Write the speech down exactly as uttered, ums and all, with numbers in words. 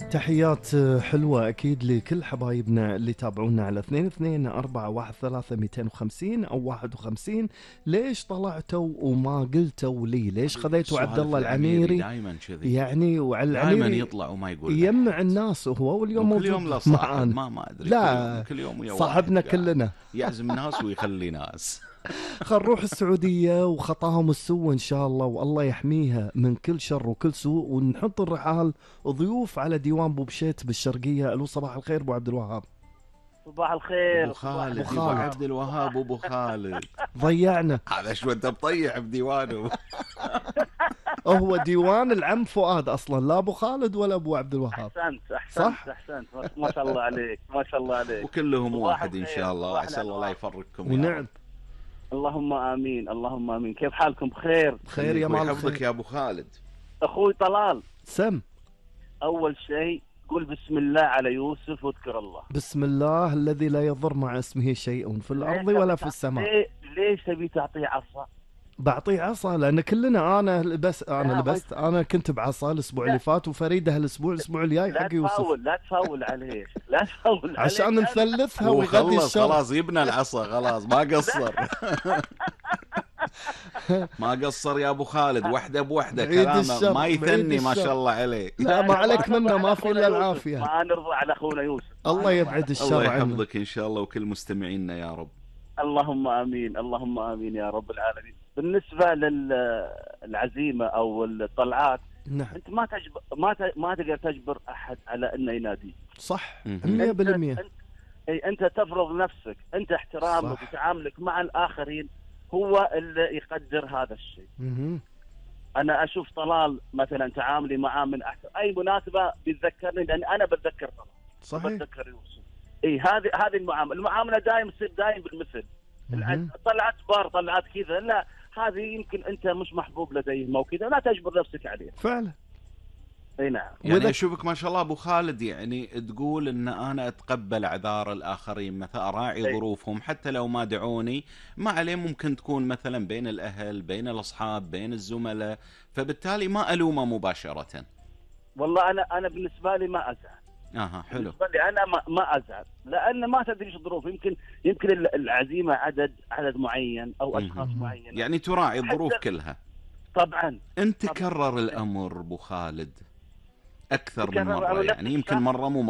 تحيات حلوة أكيد لكل حبايبنا اللي تابعونا على اثنين اثنين أربعة واحد ثلاثة مئتين وخمسين أو واحد وخمسين. ليش طلعتوا وما قلتوا لي؟ ليش خذيتوا عبد الله العميري دائما كذي يعني؟ وعلى دائما العميري يطلع وما يقول يجمع الناس وهو واليوم كل يوم لا صاحب ما ما أدري لا كل يوم, كل يوم صاحبنا كلنا يعزم ناس ويخلي ناس. خل نروح السعودية وخطاهم السوء إن شاء الله، والله يحميها من كل شر وكل سوء، ونحط الرحال ضيوف على ديوان بو بشيت بالشرقية. ألو صباح الخير أبو عبد الوهاب. صباح الخير أبو خالد أبو عبد الوهاب أبو خالد ضيعنا هذا شو أنت بطيح بديوانه. هو ديوان العم فؤاد أصلا، لا أبو خالد ولا أبو عبد الوهاب. أحسنت أحسنت صح؟ أحسنت ما شاء الله عليك ما شاء الله عليك. وكلهم واحد إن شاء الله. أسأل الله لا يفرقكم. ونعم. اللهم آمين اللهم آمين. كيف حالكم؟ بخير بخير يا مال يحفظك يا أبو خالد. أخوي طلال سم. أول شيء قل بسم الله على يوسف واذكر الله. بسم الله الذي لا يضر مع اسمه شيء في الأرض ولا في السماء. ليه ليش تبي تعطيه عصا؟ بعطيه عصا لأن كلنا أنا لبس أنا لبست أنا كنت بعصا الأسبوع اللي فات، وفريدة هالأسبوع الأسبوع الجاي حق يوسف. لا تفاول لا تفاول عليه لا تفاول عليه عشان نثلثها ويغدي ويغدي الشر. خلاص يبنى العصا خلاص ما قصر. ما قصر يا ابو خالد، وحده بوحده كلامه ما يثني ما شاء الله عليه. لا ما عليك منه ما في الا العافيه. ما نرضى على اخونا يوسف. الله يبعد الشر الله عنه. يحفظك ان شاء الله وكل مستمعينا يا رب. اللهم امين اللهم امين يا رب العالمين. بالنسبه للعزيمه او الطلعات، نعم. انت ما تجبر ما ت... ما تقدر تجبر احد على انه ينادي. صح مية بالمية. انت... اي انت تفرض نفسك، انت احترامك وتعاملك مع الاخرين هو اللي يقدر هذا الشيء. مه. انا اشوف طلال مثلا تعاملي معاه من احسن اي مناسبه بيتذكرني، لان انا بتذكر طلال. صحيح. بتذكر يوسف. اي هذه هذه المعامله، المعامله دائما تصير دائما بالمثل. طلعت بار طلعت كذا، لا هذه يمكن انت مش محبوب لديهم او كذا، لا تجبر نفسك عليه. فعلا. اي نعم. يعني اشوفك ما شاء الله ابو خالد يعني تقول ان انا اتقبل اعذار الاخرين، مثلا اراعي أي. ظروفهم حتى لو ما دعوني ما عليه، ممكن تكون مثلا بين الاهل بين الاصحاب بين الزملاء، فبالتالي ما الومه مباشره. والله انا انا بالنسبه لي ما ازعل. اها حلو. بالنسبه لي انا ما, ما ازعل، لان ما تدري ايش ظروف، يمكن يمكن العزيمه عدد عدد معين او اشخاص معين، يعني تراعي الظروف كلها. طبعا. انت طبعاً. كرر الامر ابو خالد اكثر من مره، يعني يمكن مره مو